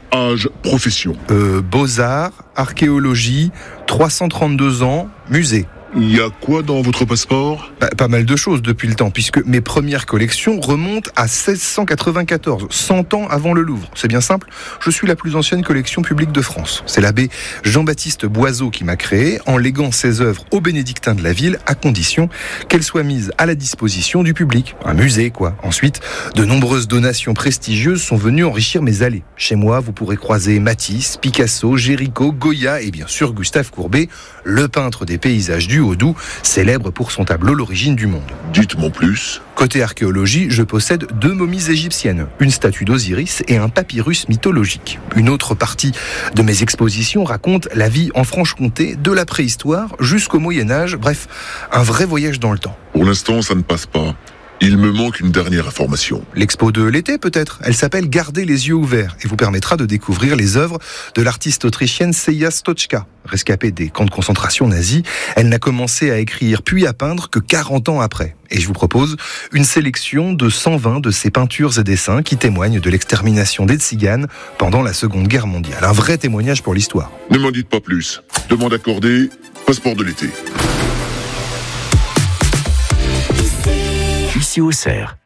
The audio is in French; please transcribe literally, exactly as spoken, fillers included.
âge, profession. Euh, Beaux-Arts, archéologie, trois cent trente-deux ans, musée. Il y a quoi dans votre passeport ? Bah, pas mal de choses depuis le temps, puisque mes premières collections remontent à seize cent quatre-vingt-quatorze, cent ans avant le Louvre. C'est bien simple, je suis la plus ancienne collection publique de France. C'est l'abbé Jean-Baptiste Boiseau qui m'a créé, en léguant ses œuvres aux bénédictins de la ville, à condition qu'elles soient mises à la disposition du public. Un musée, quoi. Ensuite, de nombreuses donations prestigieuses sont venues enrichir mes allées. Chez moi, vous pourrez croiser Matisse, Picasso, Géricault, Goya et bien sûr Gustave Courbet, le peintre des paysages du Haut-Doubs, célèbre pour son tableau L'origine du monde. Dites-moi plus. Côté archéologie, je possède deux momies égyptiennes, une statue d'Osiris et un papyrus mythologique. Une autre partie de mes expositions raconte la vie en Franche-Comté de la préhistoire jusqu'au Moyen-Âge, bref, un vrai voyage dans le temps. Pour l'instant, ça ne passe pas. Il me manque une dernière information. L'expo de l'été peut-être. Elle s'appelle Gardez les yeux ouverts et vous permettra de découvrir les œuvres de l'artiste autrichienne Seja Stoczka. Rescapée des camps de concentration nazis, elle n'a commencé à écrire puis à peindre que quarante ans après. Et je vous propose une sélection de cent vingt de ses peintures et dessins qui témoignent de l'extermination des Tziganes pendant la Seconde Guerre mondiale. Un vrai témoignage pour l'histoire. Ne m'en dites pas plus. Demande accordée, passeport de l'été. Ici Auxerre.